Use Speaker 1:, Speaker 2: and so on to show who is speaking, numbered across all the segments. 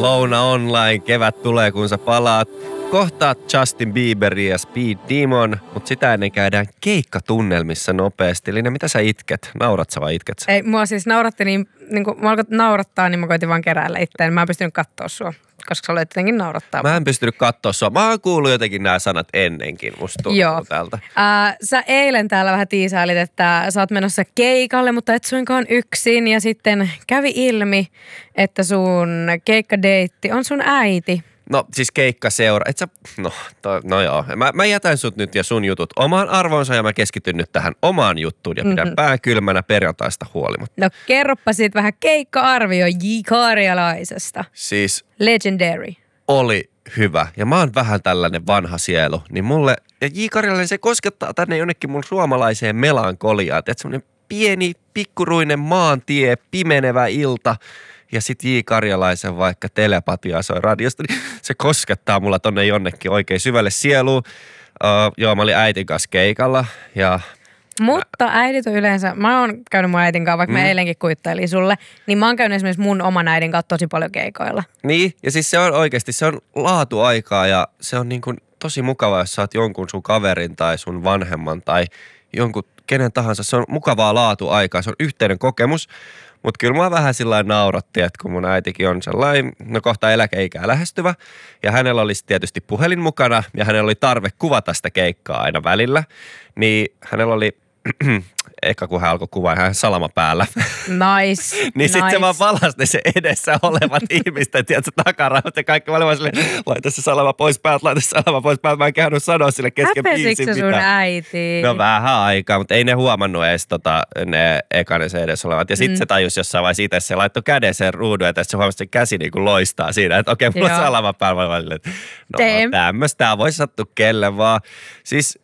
Speaker 1: Louna Online, kevät tulee kun sä palaat. Kohtaat Justin Bieberin ja Speed Demon, mutta sitä ennen käydään keikkatunnelmissa nopeasti. Eli mitä sä itket? Naurat sä vai itket sä?
Speaker 2: Ei, mua siis nauratti kun mä alkoin naurattaa, niin mä koitin vaan keräällä itteen. Mä en pystynyt katsoa sua, koska sä olet jotenkin naurattaa.
Speaker 1: Mä en pystynyt katsoa sua. Mä oon kuullut jotenkin nämä sanat ennenkin, musta tuntuu tältä.
Speaker 2: Sä eilen täällä vähän tiisailit, että sä oot menossa keikalle, mutta et suinkaan yksin. Ja sitten kävi ilmi, että sun keikkadeitti on sun äiti.
Speaker 1: No siis keikkaseura. No joo. Mä jätän sut nyt ja sun jutut omaan arvoonsa ja mä keskityn nyt tähän omaan juttuun ja pidän pää kylmänä perjantaista huolimatta.
Speaker 2: No kerropa siitä vähän keikka-arvio J. Karjalaisesta.
Speaker 1: Siis
Speaker 2: legendary.
Speaker 1: Oli hyvä. Ja mä oon vähän tällainen vanha sielu. Niin mulle, ja J. Karjalainen se koskettaa tänne jonnekin mun suomalaiseen melankoliaan. Että semmonen pieni, pikkuruinen maantie, pimenevä ilta. Ja sit J. Karjalaisen vaikka telepatia soi radiosta, niin se koskettaa mulla tonne jonnekin oikein syvälle sieluun. Joo, mä olin äitin kanssa keikalla ja...
Speaker 2: Mutta äidit on yleensä, mä oon käynyt mun äitin kanssa, vaikka mä eilenkin kuittailin sulle, niin mä oon käynyt esimerkiksi mun oman äidin kanssa tosi paljon keikoilla.
Speaker 1: Niin, ja siis se on oikeasti, se on laatuaikaa ja se on niin kuin tosi mukavaa, jos sä oot jonkun sun kaverin tai sun vanhemman tai jonkun kenen tahansa. Se on mukavaa laatuaikaa, se on yhteinen kokemus. Mutta kyllä mua vähän sillain nauratti, että kun mun äitikin on sellainen, no kohta eläkeikää lähestyvä. Ja hänellä olisi tietysti puhelin mukana ja hänellä oli tarve kuvata sitä keikkaa aina välillä. Niin hänellä oli, eka kun hän alkoi kuvaa, hän salama päällä.
Speaker 2: Nice.
Speaker 1: Niin sitten se vaan valasti se edessä olevat ihmisten, tiedätkö, takarauhat ja kaikki. Mä olin vaan silleen, laita se salama pois päältä, laita se salama pois päältä. Mä en käynyt sanoa sille kesken biisin mitään.
Speaker 2: Häpesikö sun äiti?
Speaker 1: No vähän aikaa, mutta ei ne huomannut edes ne ekane se edes olevat. Ja sitten se tajus jossain vaiheessa itse, se laittoi käden sen ruudun ja tässä se huomasi, että käsi niin kuin loistaa siinä. Että okei, mulla on salama päällä. Mä olin, että no tämmöistä voi sattua kelle vaan. Siis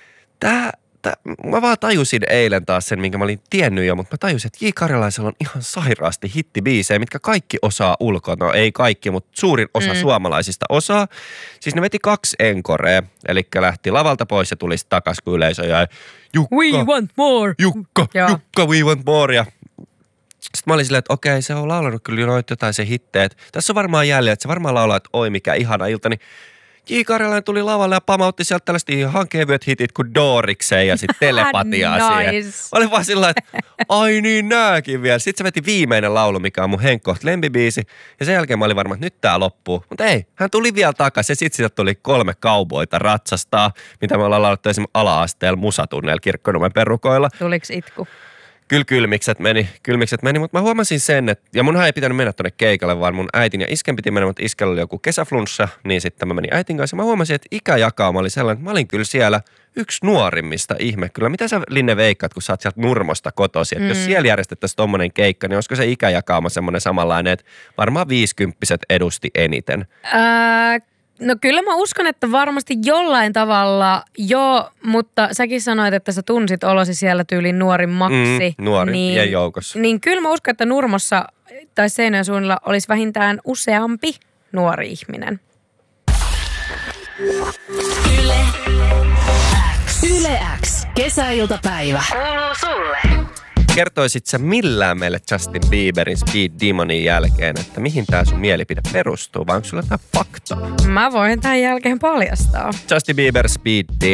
Speaker 1: mä vaan tajusin eilen taas sen, minkä mä olin tiennyt jo, mutta mä tajusin, että J. Karjalaisella on ihan sairaasti hittibiisejä, mitkä kaikki osaa ulkoa. No ei kaikki, mutta suurin osa suomalaisista osaa. Siis ne veti 2 enkorea, eli lähti lavalta pois ja tuli takas, kun yleisö jäi Jukka,
Speaker 2: we want more.
Speaker 1: Jukka, we want more. Ja sitten mä olin silleen, että okei, se on laulanut kyllä noita jotain se hitteet. Tässä on varmaan jäljellä, että se varmaan laulaa, että oi mikä ihana ilta, niin J. Karjalainen tuli lavalle ja pamautti sieltä tällaista ihan kevyet hitit kuin Doorikseen ja sitten telepatiaa
Speaker 2: nice.
Speaker 1: siihen. Mä olin vaan sillä että ai niin nääkin vielä. Sitten se veti viimeinen laulu, mikä on mun Henkkoht lempibiisi. Ja sen jälkeen mä olin varma, että nyt tää loppuu. Mutta ei, hän tuli vielä takaisin. Ja sitten sieltä tuli 3 kauboita ratsastaa, mitä me ollaan laulettu esimerkiksi ala-asteella Musatunneilla Kirkkonummen perukoilla.
Speaker 2: Tuliko itku?
Speaker 1: Kyllä kylmikset meni, mutta mä huomasin sen, että, ja munhan ei pitänyt mennä tonne keikalle, vaan mun äitin ja isken piti mennä, mutta iskellä oli joku kesäflunssa, niin sitten mä menin äitin kanssa. Mä huomasin, että ikäjakauma oli sellainen, että mä olin kyllä siellä yksi nuorimmista ihme. Kyllä, mitä sä Linne veikkaat, kun sä oot sieltä Nurmosta kotosi, että jos siellä järjestettäisiin tommonen keikka, niin olisiko se ikäjakauma semmoinen samanlainen, että varmaan 50-vuotiaat edusti eniten?
Speaker 2: No kyllä mä uskon, että varmasti jollain tavalla joo, mutta säkin sanoit, että sä tunsit olosi siellä tyyliin nuorin maksi.
Speaker 1: Nuorin joukossa.
Speaker 2: Niin kyllä mä uskon, että Nurmossa tai Seinäjoella olisi vähintään useampi nuori ihminen.
Speaker 3: Yle X. Kesäiltapäivä. Kuuluu sulle.
Speaker 1: Kertoisit sä millään meille Justin Bieberin Speed Demonin jälkeen, että mihin tää sun mielipide perustuu, vai onko sulla jotain faktaa?
Speaker 2: Mä voin tämän jälkeen paljastaa.
Speaker 1: Justin Bieber Speed Demon.